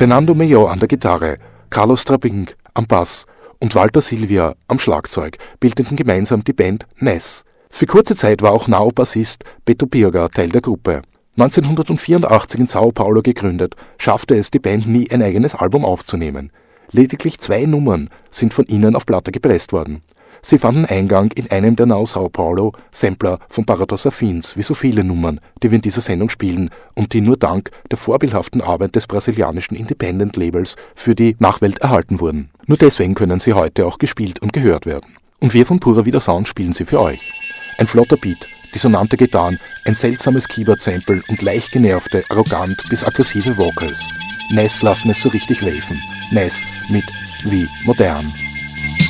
Fernando Meilló an der Gitarre, Carlos Trabink am Bass und Walter Silvia am Schlagzeug bildeten gemeinsam die Band Ness. Für kurze Zeit war auch Now-Bassist Beto Birga Teil der Gruppe. 1984 in Sao Paulo gegründet, schaffte es die Band nie, ein eigenes Album aufzunehmen. Lediglich 2 Nummern sind von ihnen auf Platte gepresst worden. Sie fanden Eingang in einem der Now Sao Paulo Sampler von Parados Afins, wie so viele Nummern, die wir in dieser Sendung spielen und die nur dank der vorbildhaften Arbeit des brasilianischen Independent-Labels für die Nachwelt erhalten wurden. Nur deswegen können sie heute auch gespielt und gehört werden. Und wir von Pura Vida Sound spielen sie für euch. Ein flotter Beat, dissonante Gitarren, ein seltsames Keyboard-Sample und leicht genervte, arrogant bis aggressive Vocals. Ness lassen es so richtig waven. Ness mit wie modern.